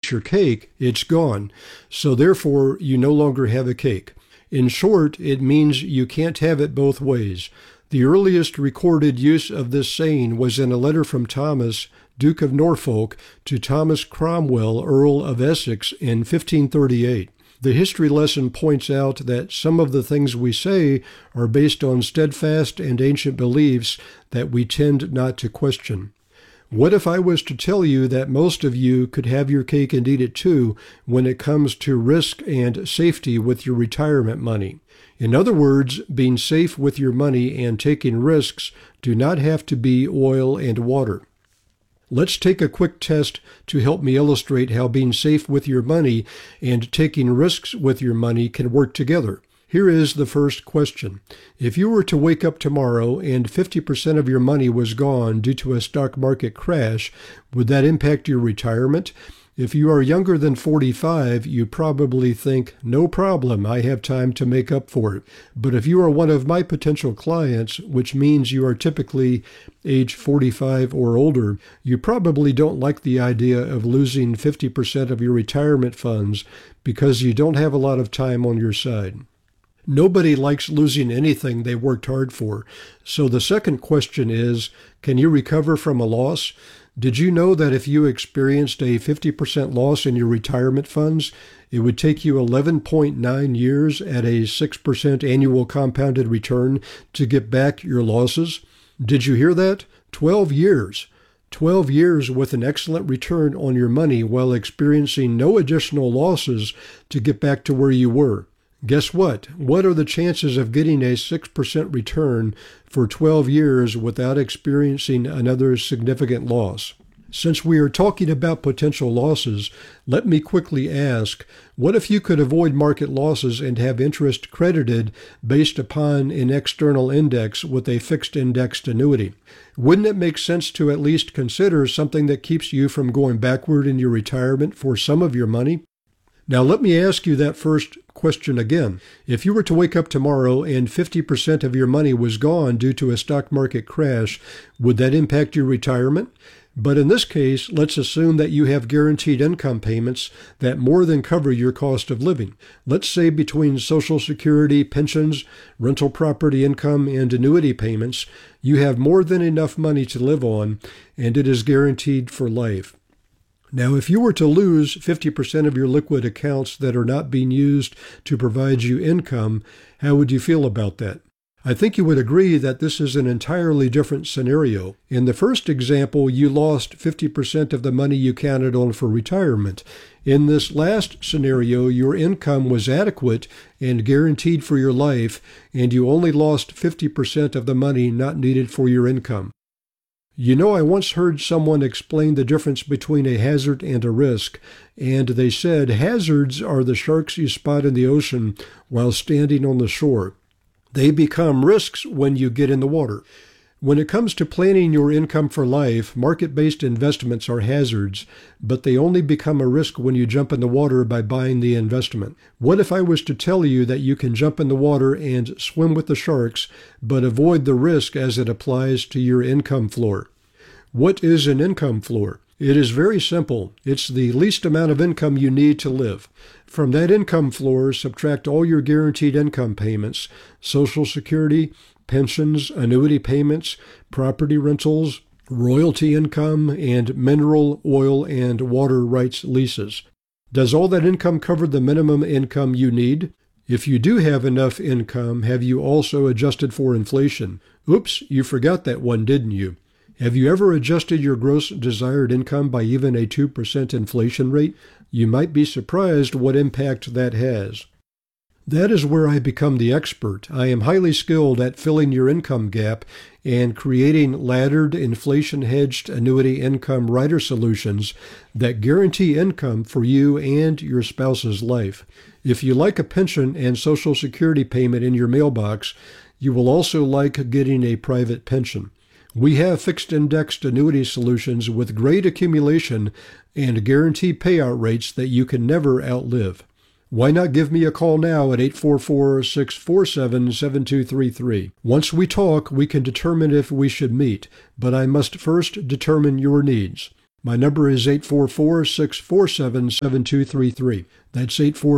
eat your cake, it's gone. So therefore, you no longer have a cake. In short, it means you can't have it both ways. The earliest recorded use of this saying was in a letter from Thomas, Duke of Norfolk, to Thomas Cromwell, Earl of Essex, in 1538. The history lesson points out that some of the things we say are based on steadfast and ancient beliefs that we tend not to question. What if I was to tell you that most of you could have your cake and eat it too when it comes to risk and safety with your retirement money? In other words, being safe with your money and taking risks do not have to be oil and water. Let's take a quick test to help me illustrate how being safe with your money and taking risks with your money can work together. Here is the first question. If you were to wake up tomorrow and 50% of your money was gone due to a stock market crash, would that impact your retirement? If you are younger than 45, you probably think, no problem, I have time to make up for it. But if you are one of my potential clients, which means you are typically age 45 or older, you probably don't like the idea of losing 50% of your retirement funds because you don't have a lot of time on your side. Nobody likes losing anything they worked hard for. So the second question is, can you recover from a loss? Did you know that if you experienced a 50% loss in your retirement funds, it would take you 11.9 years at a 6% annual compounded return to get back your losses? Did you hear that? 12 years. 12 years with an excellent return on your money while experiencing no additional losses to get back to where you were. Guess what? What are the chances of getting a 6% return for 12 years without experiencing another significant loss? Since we are talking about potential losses, let me quickly ask, what if you could avoid market losses and have interest credited based upon an external index with a fixed indexed annuity? Wouldn't it make sense to at least consider something that keeps you from going backward in your retirement for some of your money? Now let me ask you that first question again. If you were to wake up tomorrow and 50% of your money was gone due to a stock market crash, would that impact your retirement? But in this case, let's assume that you have guaranteed income payments that more than cover your cost of living. Let's say between Social Security, pensions, rental property income, and annuity payments, you have more than enough money to live on, and it is guaranteed for life. Now, if you were to lose 50% of your liquid accounts that are not being used to provide you income, how would you feel about that? I think you would agree that this is an entirely different scenario. In the first example, you lost 50% of the money you counted on for retirement. In this last scenario, your income was adequate and guaranteed for your life, and you only lost 50% of the money not needed for your income. You know, I once heard someone explain the difference between a hazard and a risk, and they said hazards are the sharks you spot in the ocean while standing on the shore. They become risks when you get in the water. When it comes to planning your income for life, market-based investments are hazards, but they only become a risk when you jump in the water by buying the investment. What if I was to tell you that you can jump in the water and swim with the sharks, but avoid the risk as it applies to your income floor? What is an income floor? It is very simple. It's the least amount of income you need to live. From that income floor, subtract all your guaranteed income payments, Social Security, pensions, annuity payments, property rentals, royalty income, and mineral, oil, and water rights leases. Does all that income cover the minimum income you need? If you do have enough income, have you also adjusted for inflation? Oops, you forgot that one, didn't you? Have you ever adjusted your gross desired income by even a 2% inflation rate? You might be surprised what impact that has. That is where I become the expert. I am highly skilled at filling your income gap and creating laddered, inflation-hedged annuity income rider solutions that guarantee income for you and your spouse's life. If you like a pension and Social Security payment in your mailbox, you will also like getting a private pension. We have fixed-indexed annuity solutions with great accumulation and guaranteed payout rates that you can never outlive. Why not give me a call now at 844-647-7233? Once we talk, we can determine if we should meet, but I must first determine your needs. My number is 844-647-7233. That's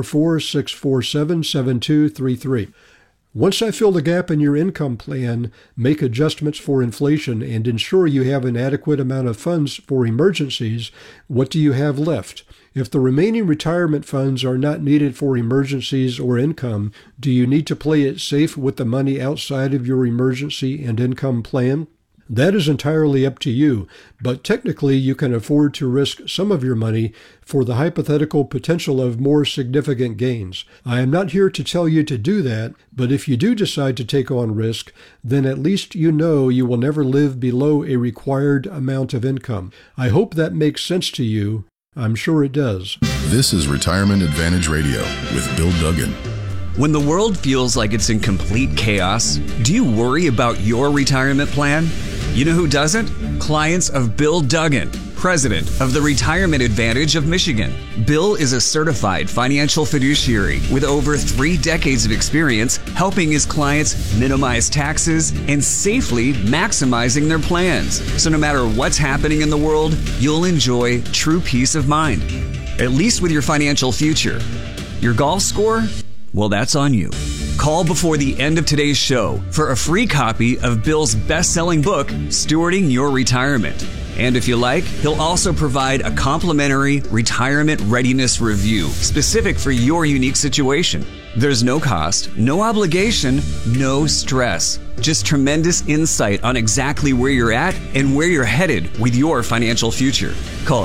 844-647-7233. Once I fill the gap in your income plan, make adjustments for inflation, and ensure you have an adequate amount of funds for emergencies, what do you have left? If the remaining retirement funds are not needed for emergencies or income, do you need to play it safe with the money outside of your emergency and income plan? That is entirely up to you, but technically you can afford to risk some of your money for the hypothetical potential of more significant gains. I am not here to tell you to do that, but if you do decide to take on risk, then at least you know you will never live below a required amount of income. I hope that makes sense to you. I'm sure it does. This is Retirement Advantage Radio with Bill Duggan. When the world feels like it's in complete chaos, do you worry about your retirement plan? You know who doesn't? Clients of Bill Duggan, president of the Retirement Advantage of Michigan. Bill is a certified financial fiduciary with over 3 decades of experience helping his clients minimize taxes and safely maximizing their plans. So no matter what's happening in the world, you'll enjoy true peace of mind, at least with your financial future. Your golf score? Well, that's on you. Call before the end of today's show for a free copy of Bill's best-selling book, Stewarding Your Retirement. And if you like, he'll also provide a complimentary retirement readiness review specific for your unique situation. There's no cost, no obligation, no stress. Just tremendous insight on exactly where you're at and where you're headed with your financial future. Call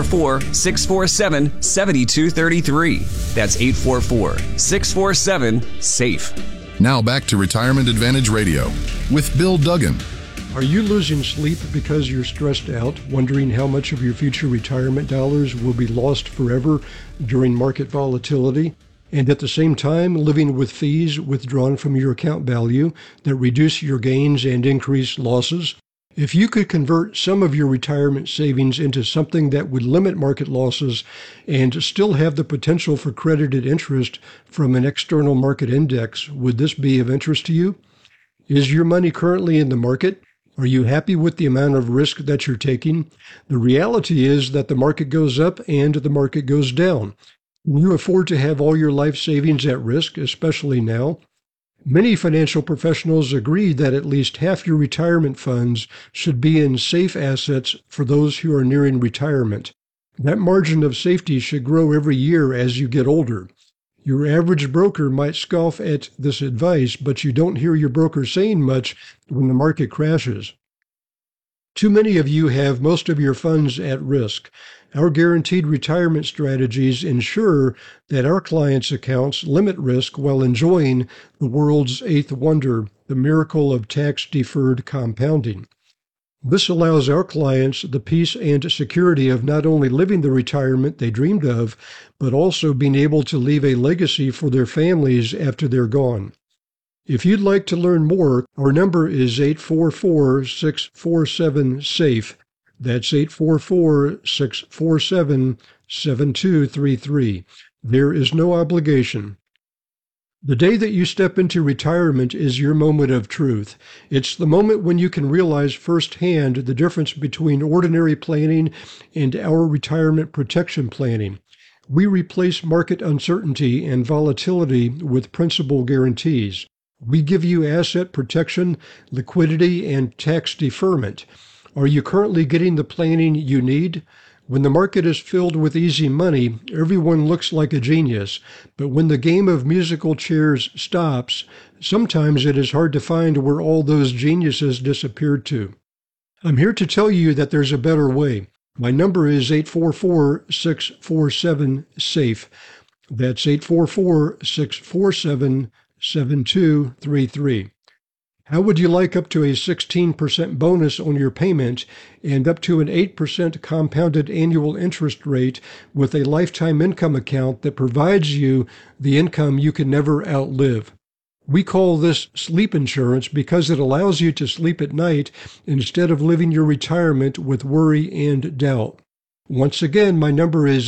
844-647-7233. That's 844-647-SAFE. Now back to Retirement Advantage Radio with Bill Duggan. Are you losing sleep because you're stressed out, wondering how much of your future retirement dollars will be lost forever during market volatility, and at the same time living with fees withdrawn from your account value that reduce your gains and increase losses? If you could convert some of your retirement savings into something that would limit market losses and still have the potential for credited interest from an external market index, would this be of interest to you? Is your money currently in the market? Are you happy with the amount of risk that you're taking? The reality is that the market goes up and the market goes down. Can you afford to have all your life savings at risk, especially now? Many financial professionals agree that at least half your retirement funds should be in safe assets for those who are nearing retirement. That margin of safety should grow every year as you get older. Your average broker might scoff at this advice, but you don't hear your broker saying much when the market crashes. Too many of you have most of your funds at risk. Our guaranteed retirement strategies ensure that our clients' accounts limit risk while enjoying the world's eighth wonder, the miracle of tax-deferred compounding. This allows our clients the peace and security of not only living the retirement they dreamed of, but also being able to leave a legacy for their families after they're gone. If you'd like to learn more, our number is 844-647-SAFE. That's 844-647-7233. There is no obligation. The day that you step into retirement is your moment of truth. It's the moment when you can realize firsthand the difference between ordinary planning and our retirement protection planning. We replace market uncertainty and volatility with principal guarantees. We give you asset protection, liquidity, and tax deferment. Are you currently getting the planning you need? When the market is filled with easy money, everyone looks like a genius. But when the game of musical chairs stops, sometimes it is hard to find where all those geniuses disappeared to. I'm here to tell you that there's a better way. My number is 844-647-SAFE. That's 844-647-7233. How would you like up to a 16% bonus on your payment and up to an 8% compounded annual interest rate with a lifetime income account that provides you the income you can never outlive? We call this sleep insurance because it allows you to sleep at night instead of living your retirement with worry and doubt. Once again, my number is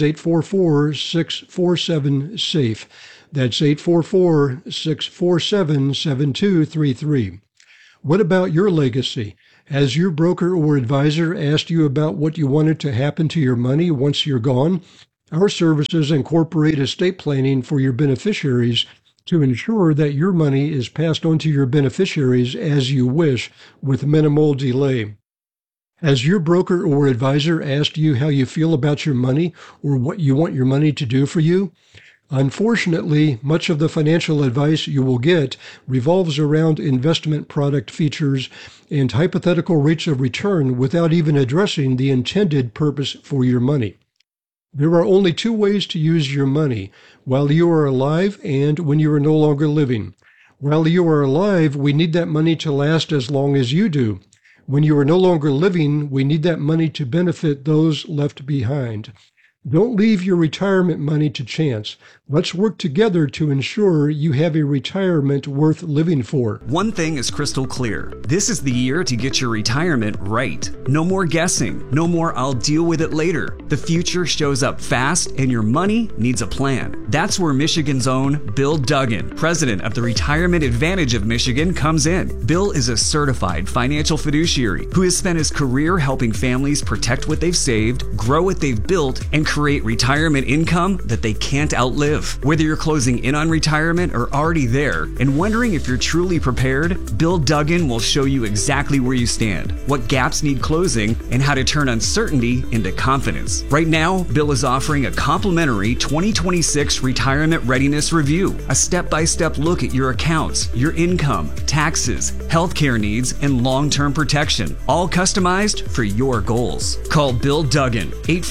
844-647-SAFE. That's 844-647-7233. What about your legacy? Has your broker or advisor asked you about what you wanted to happen to your money once you're gone? Our services incorporate estate planning for your beneficiaries to ensure that your money is passed on to your beneficiaries as you wish with minimal delay. Has your broker or advisor asked you how you feel about your money or what you want your money to do for you? Unfortunately, much of the financial advice you will get revolves around investment product features and hypothetical rates of return without even addressing the intended purpose for your money. There are only two ways to use your money: while you are alive and when you are no longer living. While you are alive, we need that money to last as long as you do. When you are no longer living, we need that money to benefit those left behind. Don't leave your retirement money to chance. Let's work together to ensure you have a retirement worth living for. One thing is crystal clear. This is the year to get your retirement right. No more guessing. No more "I'll deal with it later." The future shows up fast and your money needs a plan. That's where Michigan's own Bill Duggan, president of the Retirement Advantage of Michigan, comes in. Bill is a certified financial fiduciary who has spent his career helping families protect what they've saved, grow what they've built, and create retirement income that they can't outlive. Whether you're closing in on retirement or already there and wondering if you're truly prepared, Bill Duggan will show you exactly where you stand, what gaps need closing, and how to turn uncertainty into confidence. Right now, Bill is offering a complimentary 2026 Retirement Readiness Review, a step-by-step look at your accounts, your income, taxes, healthcare needs, and long-term protection, all customized for your goals. Call Bill Duggan,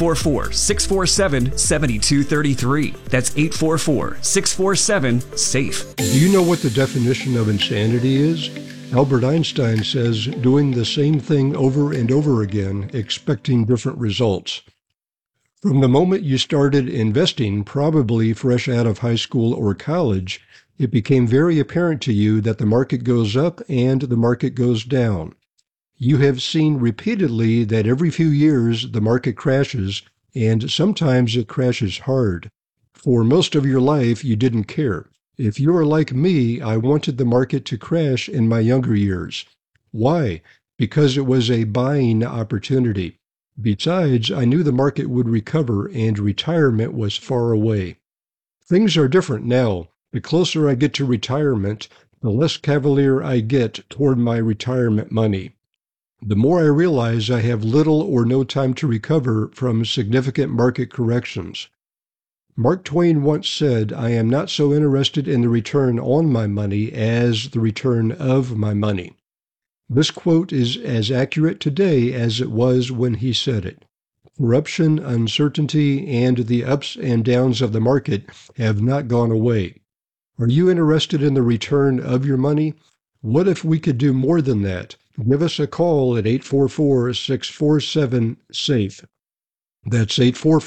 844-647-7233. That's 844-647-SAFE. Do you know what the definition of insanity is? Albert Einstein says doing the same thing over and over again, expecting different results. From the moment you started investing, probably fresh out of high school or college, it became very apparent to you that the market goes up and the market goes down. You have seen repeatedly that every few years the market crashes, and sometimes it crashes hard. For most of your life, you didn't care. If you are like me, I wanted the market to crash in my younger years. Why? Because it was a buying opportunity. Besides, I knew the market would recover and retirement was far away. Things are different now. The closer I get to retirement, the less cavalier I get toward my retirement money. The more I realize I have little or no time to recover from significant market corrections. Mark Twain once said, "I am not so interested in the return on my money as the return of my money." This quote is as accurate today as it was when he said it. Corruption, uncertainty, and the ups and downs of the market have not gone away. Are you interested in the return of your money? What if we could do more than that? Give us a call at 844-647-SAFE. That's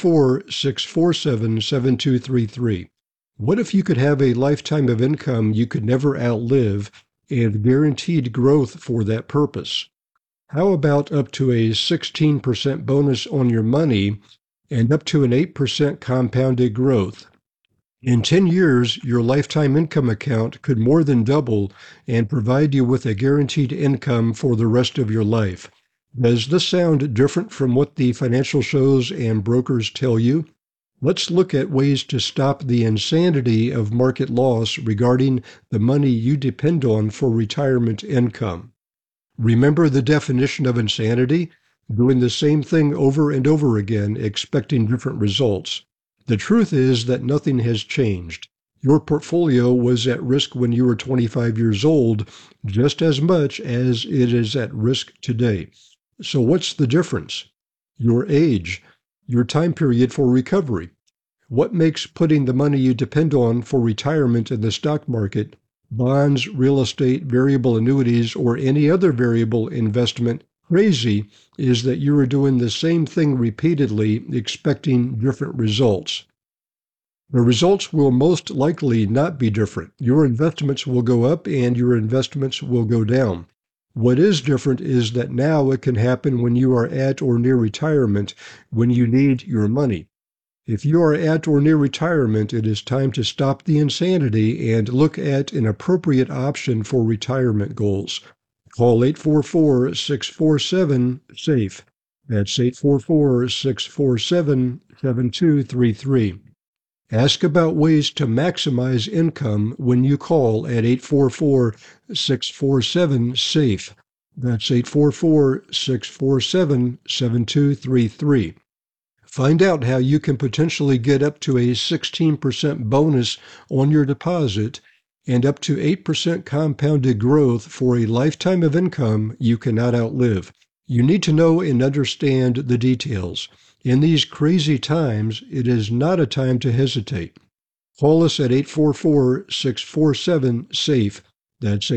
844-647-7233. What if you could have a lifetime of income you could never outlive and guaranteed growth for that purpose? How about up to a 16% bonus on your money and up to an 8% compounded growth? In 10 years, your lifetime income account could more than double and provide you with a guaranteed income for the rest of your life. Does this sound different from what the financial shows and brokers tell you? Let's look at ways to stop the insanity of market loss regarding the money you depend on for retirement income. Remember the definition of insanity? Doing the same thing over and over again, expecting different results. The truth is that nothing has changed. Your portfolio was at risk when you were 25 years old, just as much as it is at risk today. So what's the difference? Your age, your time period for recovery. What makes putting the money you depend on for retirement in the stock market, bonds, real estate, variable annuities, or any other variable investment crazy is that you are doing the same thing repeatedly, expecting different results. The results will most likely not be different. Your investments will go up and your investments will go down. What is different is that now it can happen when you are at or near retirement, when you need your money. If you are at or near retirement, it is time to stop the insanity and look at an appropriate option for retirement goals. Call 844-647-SAFE. That's 844-647-7233. Ask about ways to maximize income when you call at 844-647-SAFE. That's 844-647-7233. Find out how you can potentially get up to a 16% bonus on your deposit and up to 8% compounded growth for a lifetime of income you cannot outlive. You need to know and understand the details. In these crazy times, it is not a time to hesitate. Call us at 844-647-SAFE. That's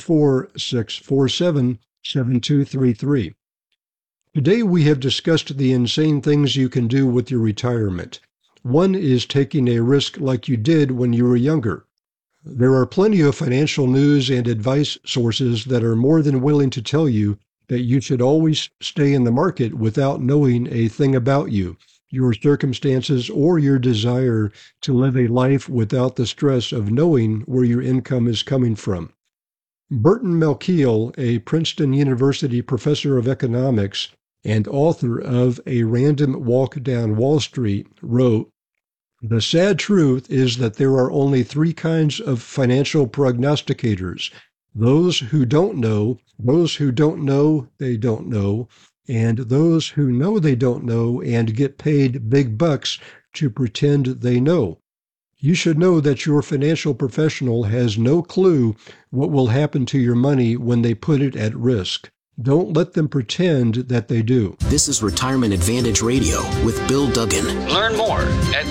844-647-7233. Today we have discussed the insane things you can do with your retirement. One is taking a risk like you did when you were younger. There are plenty of financial news and advice sources that are more than willing to tell you that you should always stay in the market without knowing a thing about you, your circumstances, or your desire to live a life without the stress of knowing where your income is coming from. Burton Malkiel, a Princeton University professor of economics and author of A Random Walk Down Wall Street, wrote, "The sad truth is that there are only three kinds of financial prognosticators: those who don't know, those who don't know they don't know, and those who know they don't know and get paid big bucks to pretend they know." You should know that your financial professional has no clue what will happen to your money when they put it at risk. Don't let them pretend that they do. This is Retirement Advantage Radio with Bill Duggan. Learn more at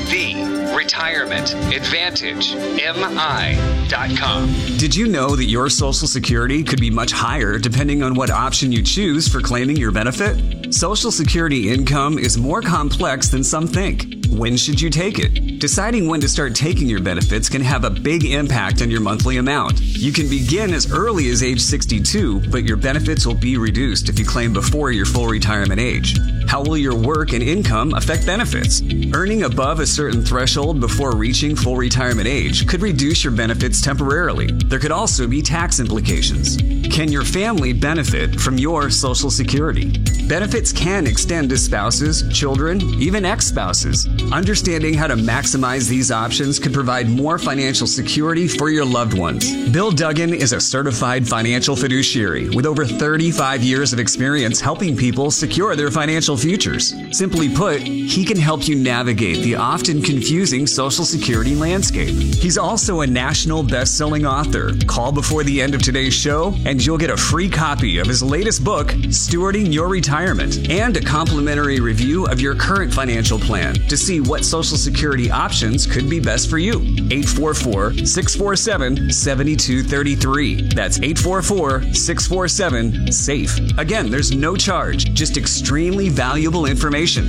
TheRetirementAdvantageMI.com. Did you know that your Social Security could be much higher depending on what option you choose for claiming your benefit? Social Security income is more complex than some think. When should you take it? Deciding when to start taking your benefits can have a big impact on your monthly amount. You can begin as early as age 62, but your benefits will be reduced if you claim before your full retirement age. How will your work and income affect benefits? Earning above a certain threshold before reaching full retirement age could reduce your benefits temporarily. There could also be tax implications. Can your family benefit from your Social Security? Benefits can extend to spouses, children, even ex-spouses. Understanding how to maximize these options could provide more financial security for your loved ones. Bill Duggan is a certified financial fiduciary with over 35 years of experience helping people secure their financial futures. Simply put, he can help you navigate the often confusing Social Security landscape. He's also a national best-selling author. Call before the end of today's show and you'll get a free copy of his latest book, Stewarding Your Retirement, and a complimentary review of your current financial plan to see what Social Security options could be best for you. 844-647-7233. That's 844-647-SAFE. Again, there's no charge, just extremely valuable information.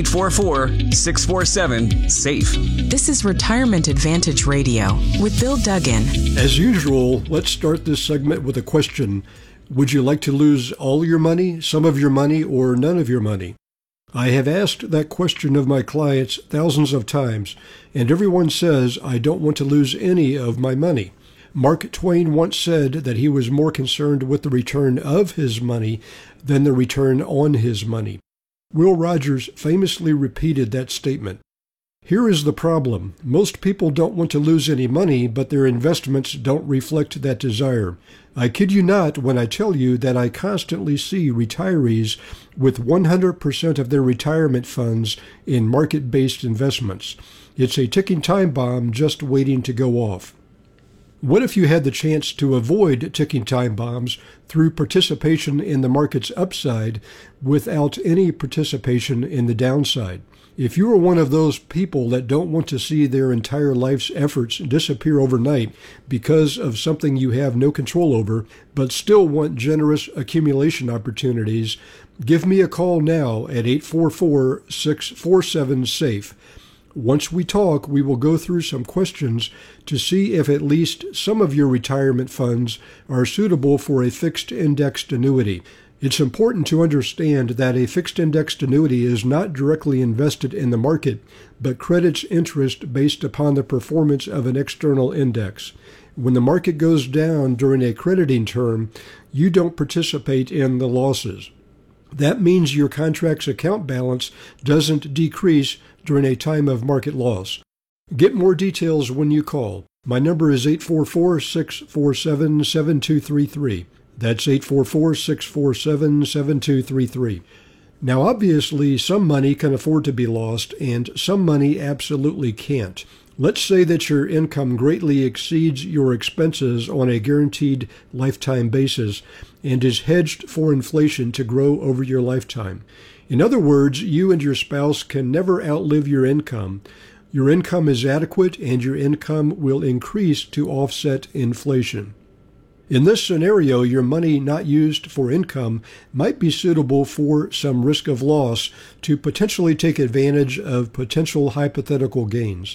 844-647-SAFE. This is Retirement Advantage Radio with Bill Duggan. As usual, let's start this segment with a question. Would you like to lose all your money, some of your money, or none of your money? I have asked that question of my clients thousands of times, and everyone says, I don't want to lose any of my money. Mark Twain once said that he was more concerned with the return of his money than the return on his money. Will Rogers famously repeated that statement. Here is the problem. Most people don't want to lose any money, but their investments don't reflect that desire. I kid you not when I tell you that I constantly see retirees with 100% of their retirement funds in market-based investments. It's a ticking time bomb just waiting to go off. What if you had the chance to avoid ticking time bombs through participation in the market's upside without any participation in the downside? If you are one of those people that don't want to see their entire life's efforts disappear overnight because of something you have no control over, but still want generous accumulation opportunities, give me a call now at 844-647-SAFE. Once we talk, we will go through some questions to see if at least some of your retirement funds are suitable for a fixed indexed annuity. It's important to understand that a fixed indexed annuity is not directly invested in the market, but credits interest based upon the performance of an external index. When the market goes down during a crediting term, you don't participate in the losses. That means your contract's account balance doesn't decrease during a time of market loss. Get more details when you call. My number is 844-647-7233. That's 844-647-7233. Now, obviously, some money can afford to be lost, and some money absolutely can't. Let's say that your income greatly exceeds your expenses on a guaranteed lifetime basis and is hedged for inflation to grow over your lifetime. In other words, you and your spouse can never outlive your income. Your income is adequate, and your income will increase to offset inflation. In this scenario, your money not used for income might be suitable for some risk of loss to potentially take advantage of potential hypothetical gains.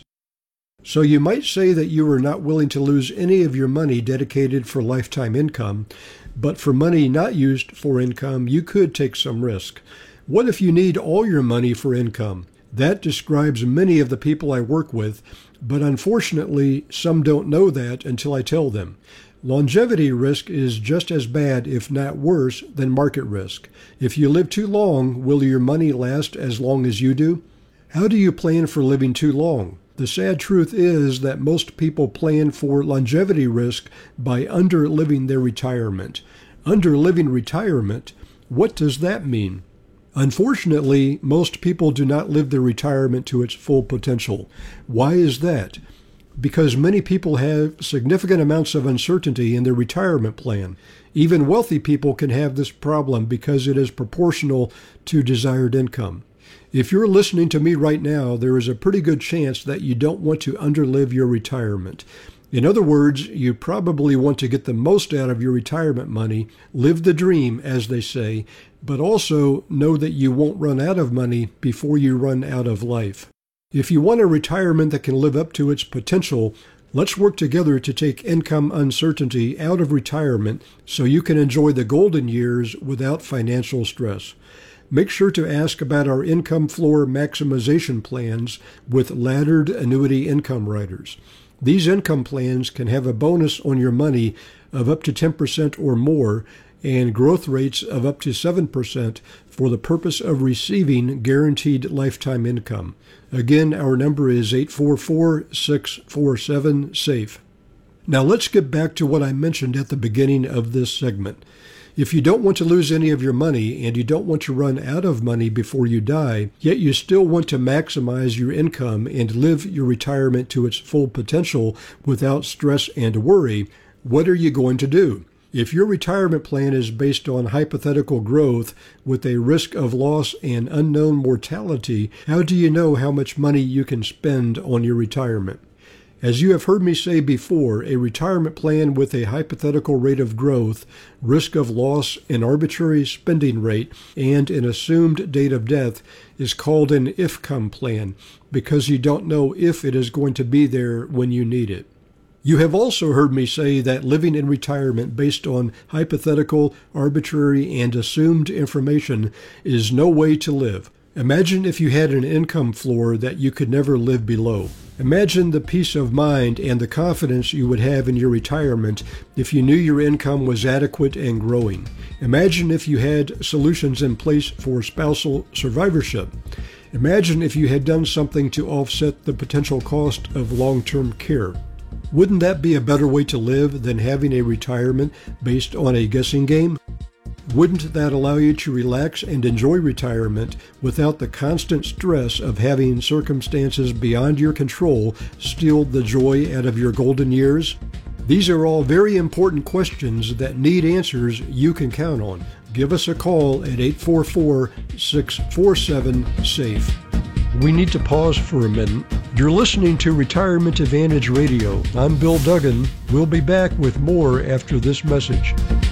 So you might say that you are not willing to lose any of your money dedicated for lifetime income, but for money not used for income, you could take some risk. What if you need all your money for income? That describes many of the people I work with, but unfortunately, some don't know that until I tell them. Longevity risk is just as bad, if not worse, than market risk. If you live too long, will your money last as long as you do? How do you plan for living too long? The sad truth is that most people plan for longevity risk by underliving their retirement. Underliving retirement, what does that mean? Unfortunately, most people do not live their retirement to its full potential. Why is that? Because many people have significant amounts of uncertainty in their retirement plan. Even wealthy people can have this problem because it is proportional to desired income. If you're listening to me right now, there is a pretty good chance that you don't want to underlive your retirement. In other words, you probably want to get the most out of your retirement money, live the dream, as they say, but also know that you won't run out of money before you run out of life. If you want a retirement that can live up to its potential, let's work together to take income uncertainty out of retirement so you can enjoy the golden years without financial stress. Make sure to ask about our income floor maximization plans with laddered annuity income riders. These income plans can have a bonus on your money of up to 10% or more and growth rates of up to 7% for the purpose of receiving guaranteed lifetime income. Again, our number is 844-647-SAFE. Now let's get back to what I mentioned at the beginning of this segment. If you don't want to lose any of your money and you don't want to run out of money before you die, yet you still want to maximize your income and live your retirement to its full potential without stress and worry, what are you going to do? If your retirement plan is based on hypothetical growth with a risk of loss and unknown mortality, how do you know how much money you can spend on your retirement? As you have heard me say before, a retirement plan with a hypothetical rate of growth, risk of loss, an arbitrary spending rate, and an assumed date of death is called an IFCOM plan because you don't know if it is going to be there when you need it. You have also heard me say that living in retirement based on hypothetical, arbitrary, and assumed information is no way to live. Imagine if you had an income floor that you could never live below. Imagine the peace of mind and the confidence you would have in your retirement if you knew your income was adequate and growing. Imagine if you had solutions in place for spousal survivorship. Imagine if you had done something to offset the potential cost of long-term care. Wouldn't that be a better way to live than having a retirement based on a guessing game? Wouldn't that allow you to relax and enjoy retirement without the constant stress of having circumstances beyond your control steal the joy out of your golden years? These are all very important questions that need answers you can count on. Give us a call at 844-647-SAFE. We need to pause for a minute. You're listening to Retirement Advantage Radio. I'm Bill Duggan. We'll be back with more after this message.